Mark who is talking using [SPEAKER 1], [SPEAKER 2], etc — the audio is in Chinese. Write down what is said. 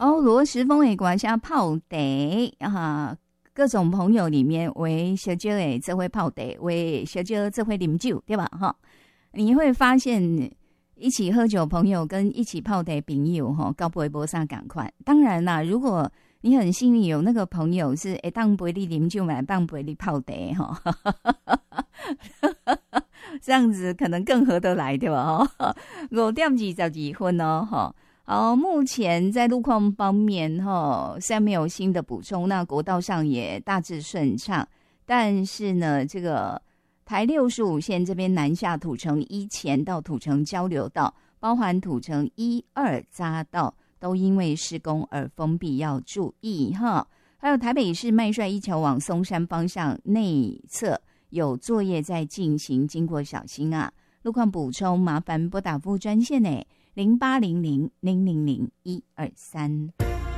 [SPEAKER 1] 罗时丰的歌声泡茶啊，各种朋友里面为小姐诶，这会泡茶，为小姐这会饮酒，对吧？哈，你会发现一起喝酒朋友跟一起泡茶朋友哈，高不会波上赶快。当然啦，如果你很幸运有那个朋友是当陪你饮酒，买当陪你泡茶哈，这样子可能更合得来，对吧？哈，5点22分哦，哈。好，目前在路况方面，虽然没有新的补充，那国道上也大致顺畅，但是呢，这个台65线这边南下土城1前到土城交流道，包含土城1、2匝道，都因为施工而封闭，要注意哈。还有台北市麦帅一桥往松山方向内侧有作业在进行，经过小心啊。路况补充，麻烦拨打服务专线0800-000-123。